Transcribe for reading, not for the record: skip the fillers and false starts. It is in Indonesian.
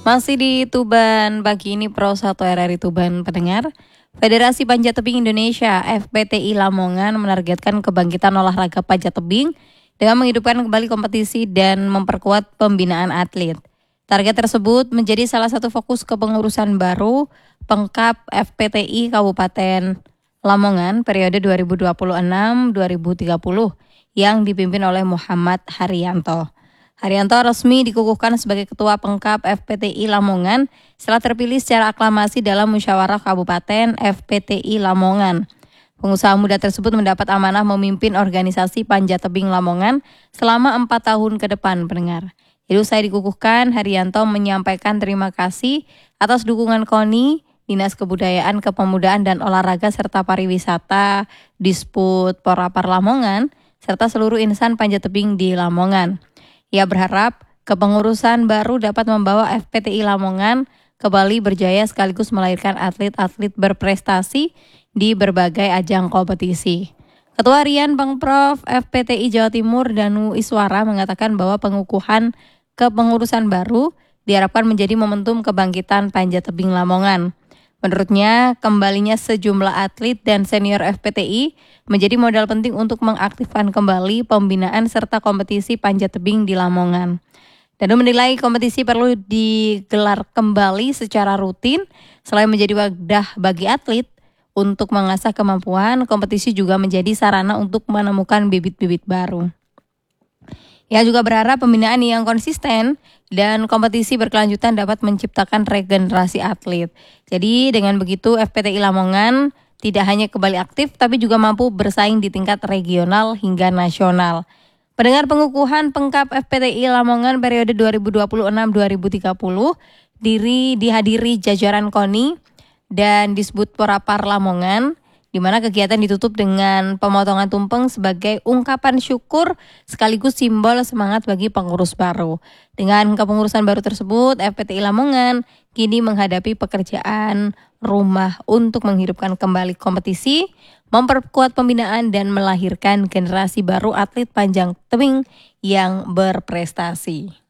Masih di Tuban, pagi ini Pro 1 RRI Tuban pendengar. Federasi Panjat Tebing Indonesia FPTI Lamongan menargetkan kebangkitan olahraga panjat tebing dengan menghidupkan kembali kompetisi dan memperkuat pembinaan atlet. Target tersebut menjadi salah satu fokus kepengurusan baru Pengkap FPTI Kabupaten Lamongan periode 2026-2030 yang dipimpin oleh Muhammad Haryanto. Haryanto resmi dikukuhkan sebagai Ketua Pengkap FPTI Lamongan setelah terpilih secara aklamasi dalam musyawarah Kabupaten FPTI Lamongan. Pengusaha muda tersebut mendapat amanah memimpin organisasi panjat tebing Lamongan selama 4 tahun ke depan, pendengar. Itu saya dikukuhkan, Haryanto menyampaikan terima kasih atas dukungan KONI, Dinas Kebudayaan, Kepemudaan dan Olahraga serta Pariwisata, Disput Porapar Lamongan, serta seluruh insan panjat tebing di Lamongan. Ia berharap kepengurusan baru dapat membawa FPTI Lamongan kembali berjaya sekaligus melahirkan atlet-atlet berprestasi di berbagai ajang kompetisi. Ketua Harian Pengprov FPTI Jawa Timur Danu Iswara mengatakan bahwa pengukuhan kepengurusan baru diharapkan menjadi momentum kebangkitan panjat tebing Lamongan. Menurutnya, kembalinya sejumlah atlet dan senior FPTI menjadi modal penting untuk mengaktifkan kembali pembinaan serta kompetisi panjat tebing di Lamongan. Danu menilai kompetisi perlu digelar kembali secara rutin, selain menjadi wadah bagi atlet untuk mengasah kemampuan, kompetisi juga menjadi sarana untuk menemukan bibit-bibit baru. Ia juga berharap pembinaan yang konsisten dan kompetisi berkelanjutan dapat menciptakan regenerasi atlet. Jadi dengan begitu FPTI Lamongan tidak hanya kembali aktif tapi juga mampu bersaing di tingkat regional hingga nasional. Pendengar, pengukuhan Pengkap FPTI Lamongan periode 2026-2030 dihadiri jajaran KONI dan Disbut Porapar Lamongan, di mana kegiatan ditutup dengan pemotongan tumpeng sebagai ungkapan syukur sekaligus simbol semangat bagi pengurus baru. Dengan kepengurusan baru tersebut, FPTI Lamongan kini menghadapi pekerjaan rumah untuk menghidupkan kembali kompetisi, memperkuat pembinaan dan melahirkan generasi baru atlet panjat tebing yang berprestasi.